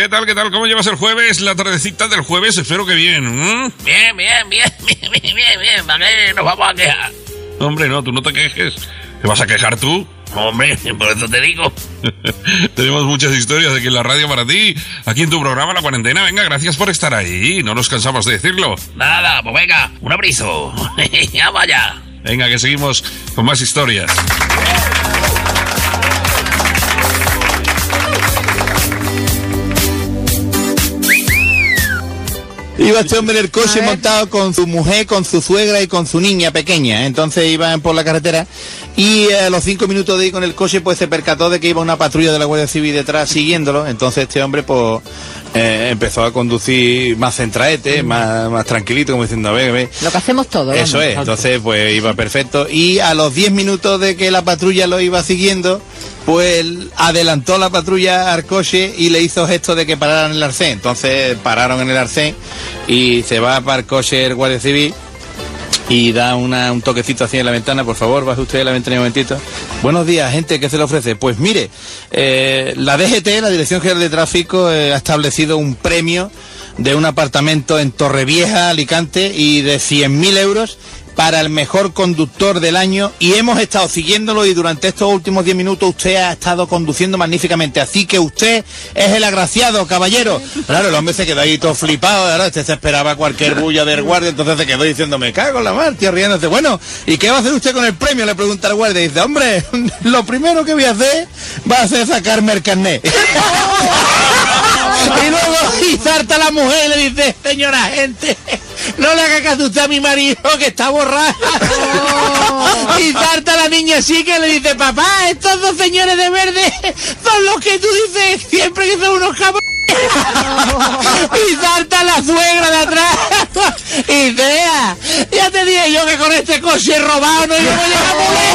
¿Qué tal? ¿Cómo llevas el jueves? La tardecita del jueves, espero que bien. Bien. ¿Para qué nos vamos a quejar? Hombre, no, tú no te quejes. ¿Te vas a quejar tú? Hombre, por eso te digo. Tenemos muchas historias aquí en la radio para ti, aquí en tu programa La Cuarentena. Venga, gracias por estar ahí, no nos cansamos de decirlo. Nada, pues venga, un abrizo. Ya vaya. Venga, que seguimos con más historias. Iba este hombre en el coche montado con su mujer, con su suegra y con su niña pequeña. Entonces iban por la carretera y a los 5 minutos de ir con el coche pues se percató de que iba una patrulla de la Guardia Civil detrás siguiéndolo. Entonces este hombre pues empezó a conducir más centraete, más tranquilito, como diciendo, a ver. Lo que hacemos todos. Eso es, entonces pues iba perfecto. Y a los 10 minutos de que la patrulla lo iba siguiendo, pues adelantó la patrulla al coche y le hizo gesto de que pararan en el arcén. Entonces pararon en el arcén y se va para el coche el Guardia Civil y da un toquecito así en la ventana. Por favor, baje usted la ventana un momentito. Buenos días, gente, ¿qué se le ofrece? Pues mire, la DGT, la Dirección General de Tráfico, ha establecido un premio de un apartamento en Torrevieja, Alicante, y de 100.000 euros para el mejor conductor del año, y hemos estado siguiéndolo y durante estos últimos 10 minutos usted ha estado conduciendo magníficamente, así que usted es el agraciado, caballero. Claro, el hombre se quedó ahí todo flipado, ¿verdad? Este se esperaba cualquier bulla del guardia, entonces se quedó diciendo, me cago en la mar, tío, riéndose. Bueno, ¿y qué va a hacer usted con el premio? Le pregunta el guardia, y dice, hombre, lo primero que voy a hacer va a ser sacarme el carnet. Y luego y salta la mujer y le dice, señora gente, no le haga caso usted a mi marido que está borracho. Y salta la niña así que le dice, papá, estos dos señores de verde son los que tú dices siempre que son unos cabrones. Y salta la suegra de atrás y dice, ya te dije yo que con este coche robado no íbamos a llegar a morir.